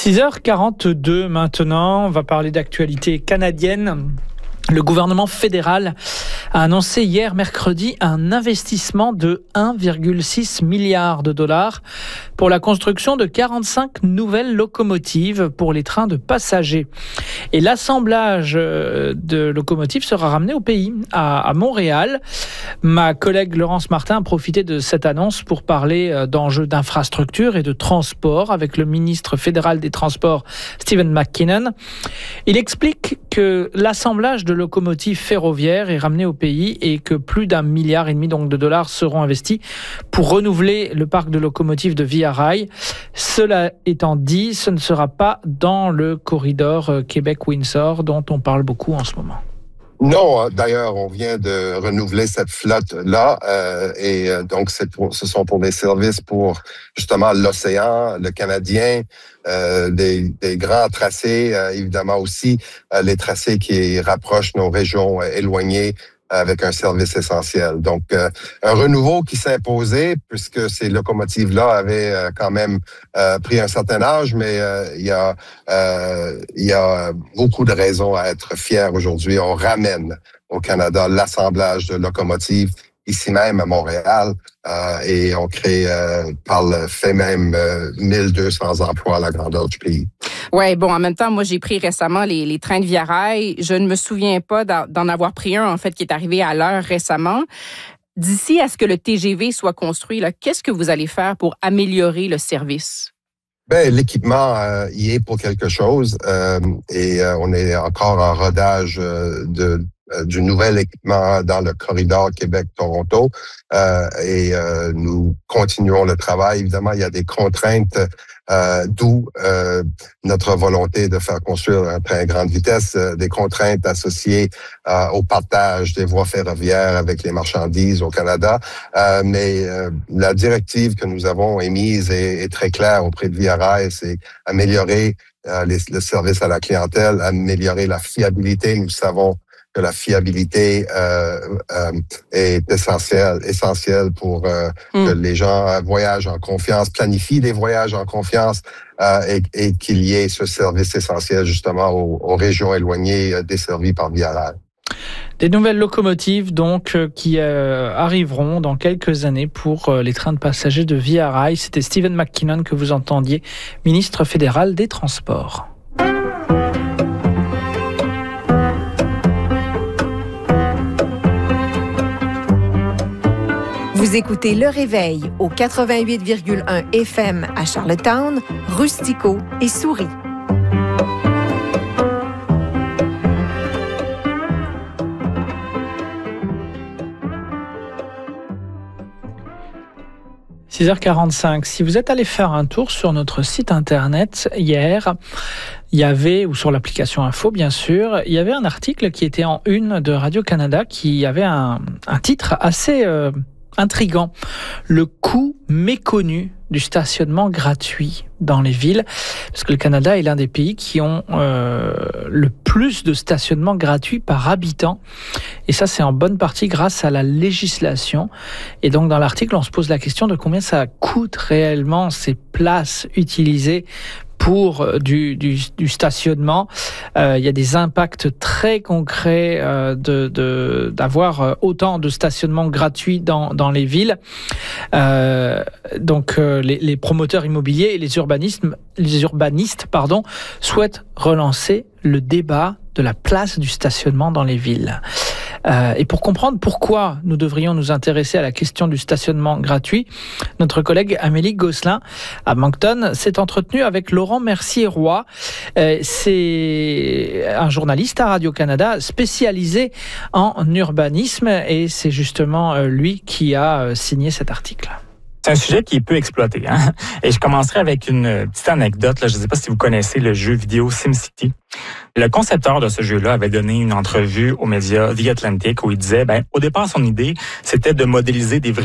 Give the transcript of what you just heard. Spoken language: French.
6h42 maintenant, on va parler d'actualité canadienne. Le gouvernement fédéral a annoncé hier mercredi un investissement de 1,6 milliard de dollars pour la construction de 45 nouvelles locomotives pour les trains de passagers. Et l'assemblage de locomotives sera ramené au pays, à Montréal. Ma collègue Laurence Martin a profité de cette annonce pour parler d'enjeux d'infrastructure et de transport avec le ministre fédéral des Transports, Stephen McKinnon. Il explique que l'assemblage de locomotives ferroviaires est ramené au pays et que plus d'1,5 milliard de dollars seront investis pour renouveler le parc de locomotives de Via Rail. Cela étant dit, ce ne sera pas dans le corridor Québec-Windsor dont on parle beaucoup en ce moment. Non, d'ailleurs, on vient de renouveler cette flotte-là donc ce sont pour des services pour justement l'océan, le Canadien, des grands tracés, évidemment aussi les tracés qui rapprochent nos régions éloignées avec un service essentiel. Donc, un renouveau qui s'est imposé puisque ces locomotives-là avaient quand même pris un certain âge, mais il y a beaucoup de raisons à être fiers aujourd'hui. On ramène au Canada l'assemblage de locomotives ici même à Montréal et on crée par le fait même 1200 emplois à la grandeur du pays. Ouais, bon, en même temps, moi, j'ai pris récemment les trains de Via Rail. Je ne me souviens pas d'en avoir pris un, en fait, qui est arrivé à l'heure récemment. D'ici à ce que le TGV soit construit, là, qu'est-ce que vous allez faire pour améliorer le service? L'équipement y est pour quelque chose et on est encore en rodage du nouvel équipement dans le corridor Québec-Toronto et nous continuons le travail. Évidemment, il y a des contraintes, d'où notre volonté de faire construire un train à grande vitesse, des contraintes associées au partage des voies ferroviaires avec les marchandises au Canada. Mais la directive que nous avons émise est très claire auprès de Via Rail, c'est améliorer le service à la clientèle, améliorer la fiabilité. Nous savons que la fiabilité est essentielle pour que les gens voyagent en confiance, planifient des voyages en confiance et qu'il y ait ce service essentiel justement aux régions éloignées desservies par Via Rail. Des nouvelles locomotives donc qui arriveront dans quelques années pour les trains de passagers de Via Rail. C'était Stephen McKinnon que vous entendiez, ministre fédéral des Transports. Vous écoutez Le Réveil au 88,1 FM à Charlottetown, Rustico et Souris. « 6h45. Si vous êtes allé faire un tour sur notre site internet hier, il y avait, ou sur l'application Info bien sûr, il y avait un article qui était en une de Radio-Canada qui avait un titre assez intriguant. Le coût méconnu du stationnement gratuit dans les villes, parce que le Canada est l'un des pays qui ont le plus de stationnement gratuit par habitant. Et ça, c'est en bonne partie grâce à la législation. Et donc, dans l'article, on se pose la question de combien ça coûte réellement ces places utilisées pour du stationnement. Il y a des impacts très concrets d'avoir autant de stationnement gratuit dans les villes. Donc les promoteurs immobiliers et les urbanistes souhaitent relancer le débat de la place du stationnement dans les villes. Et pour comprendre pourquoi nous devrions nous intéresser à la question du stationnement gratuit, notre collègue Amélie Gosselin à Moncton s'est entretenue avec Laurent Mercier-Roy. C'est un journaliste à Radio-Canada spécialisé en urbanisme et c'est justement lui qui a signé cet article. C'est un sujet qui est peu exploité, hein? Et je commencerai avec une petite anecdote. Là. Je ne sais pas si vous connaissez le jeu vidéo SimCity. Le concepteur de ce jeu-là avait donné une entrevue aux médias The Atlantic où il disait, au départ, son idée, c'était de modéliser des vrais